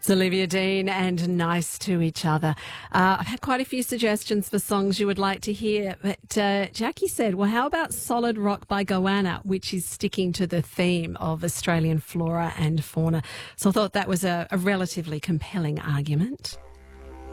It's Olivia Dean and Nice to Each Other. I've had quite a few suggestions for songs you would like to hear, but Jackie said, well, how about Solid Rock by Goanna, which is sticking to the theme of Australian flora and fauna. So I thought that was a relatively compelling argument.